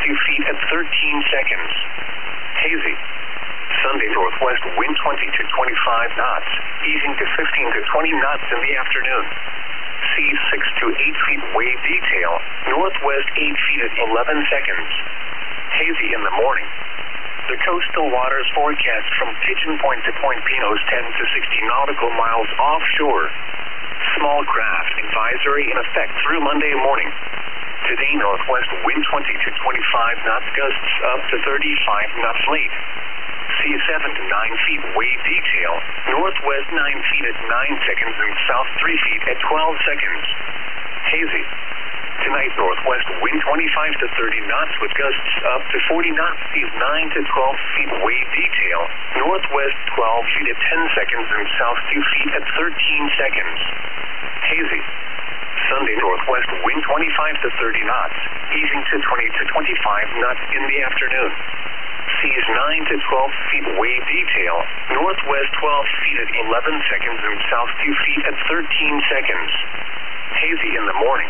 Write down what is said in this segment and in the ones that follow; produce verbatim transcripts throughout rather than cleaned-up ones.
two feet at thirteen seconds. Hazy. Sunday northwest wind twenty to twenty-five knots, easing to fifteen to twenty knots in the afternoon. Seas six to eight feet wave detail, northwest eight feet at eleven seconds. Hazy in the morning. The coastal waters forecast from Pigeon Point to Point Pinos ten to sixty nautical miles offshore. Small craft advisory in effect through Monday morning. Today northwest wind twenty to twenty-five knots, gusts up to thirty-five knots late. Sea seven to nine feet wave detail, northwest nine feet at nine seconds and south three feet at twelve seconds. Hazy. Tonight northwest wind twenty-five to thirty knots with gusts up to forty knots, seas nine to twelve feet wave detail, northwest twelve feet at ten seconds and south two feet at thirteen seconds. Hazy. Sunday northwest wind twenty-five to thirty knots, easing to twenty to twenty-five knots in the afternoon. Seas nine to twelve feet wave detail, northwest twelve feet at eleven seconds and south two feet at thirteen seconds. Hazy in the morning.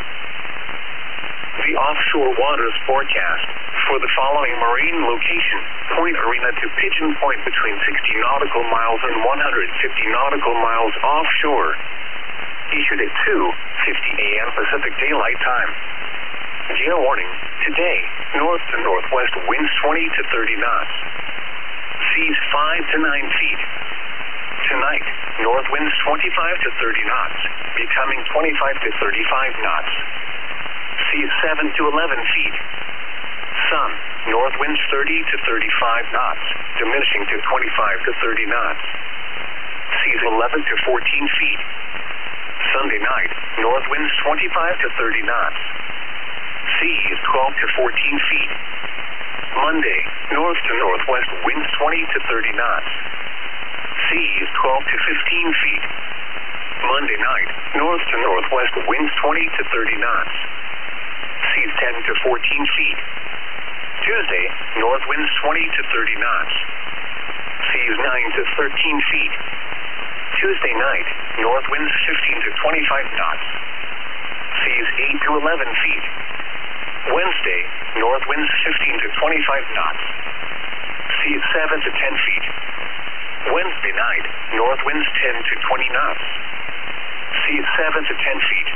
The offshore waters forecast for the following marine location: Point Arena to Pigeon Point between sixty nautical miles and one hundred fifty nautical miles offshore. Issued at two fifty a m Pacific Daylight Time. Gale warning. Today, north to northwest winds twenty to thirty knots. Seas five to nine feet. Tonight, north winds twenty-five to thirty knots, becoming twenty-five to thirty-five knots. Seas seven to eleven feet. Sun, north winds thirty to thirty-five knots, diminishing to twenty-five to thirty knots. Seas eleven to fourteen feet. Sunday night, north winds twenty-five to thirty knots. Seas twelve to fourteen feet. Monday, north to northwest winds twenty to thirty knots. Seas twelve to fifteen feet. Monday night, north to northwest winds twenty to thirty knots. Seas ten to fourteen feet. Tuesday, north winds twenty to thirty knots. Seas nine to thirteen feet. Tuesday night, north winds fifteen to twenty-five knots. Seas eight to eleven feet. Wednesday, north winds fifteen to twenty-five knots. Seas seven to ten feet. Wednesday night, north winds ten to twenty knots. Seas seven to ten feet.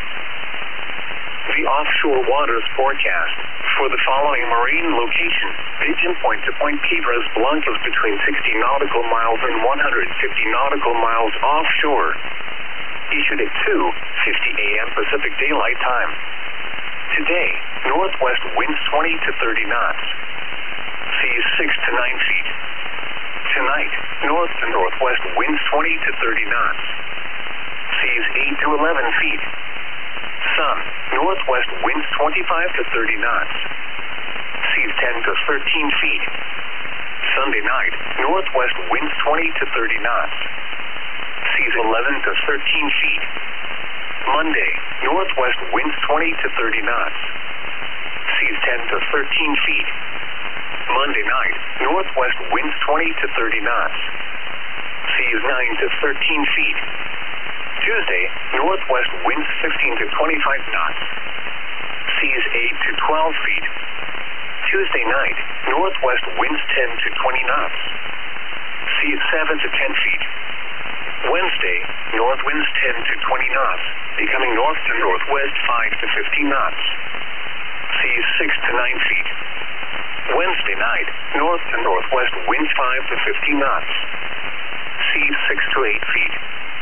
The offshore waters forecast for the following marine location: Pigeon Point to Point Piedras Blancas between sixty nautical miles and one hundred fifty nautical miles offshore. Issued at two fifty a m Pacific Daylight Time. Today, northwest winds twenty to thirty knots. Seas six to nine feet. Tonight, north to northwest winds twenty to thirty knots. Seas eight to eleven feet. Sun, northwest winds twenty-five to thirty knots. Seas ten to thirteen feet. Sunday night, northwest winds twenty to thirty knots. Seas eleven to thirteen feet. Monday, northwest winds twenty to thirty knots. Seas ten to thirteen feet. Monday night, northwest winds twenty to thirty knots. Seas nine to thirteen feet. Tuesday, northwest winds fifteen to twenty-five knots. Seas eight to twelve feet. Tuesday night, northwest winds ten to twenty knots. Seas seven to ten feet. Wednesday, north winds ten to twenty knots, becoming north to northwest five to fifteen knots. Seas six to nine feet. Wednesday night, north to northwest winds five to fifteen knots. Seas six to eight feet.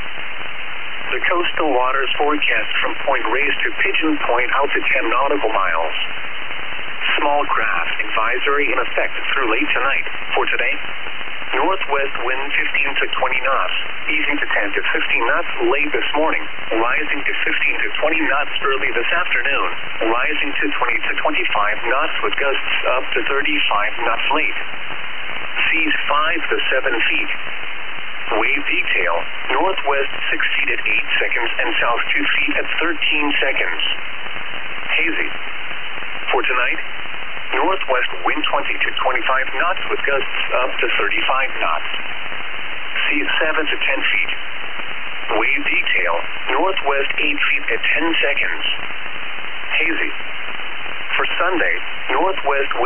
The coastal waters forecast from Point Reyes to Pigeon Point out to ten nautical miles. Small craft advisory in effect through late tonight. For today, northwest wind fifteen to twenty knots, easing to ten to fifteen knots late this morning, rising to fifteen to twenty knots early this afternoon, rising to twenty to twenty-five knots with gusts up to thirty-five knots late. Seas five to seven feet. Wave detail, northwest six feet at eight seconds and south two feet at thirteen seconds. Hazy. For tonight, northwest wind twenty to twenty-five knots with gusts up to thirty-five knots. Seas seven to ten feet. Wave detail, northwest eight feet at ten seconds. Hazy. For Sunday, northwest wind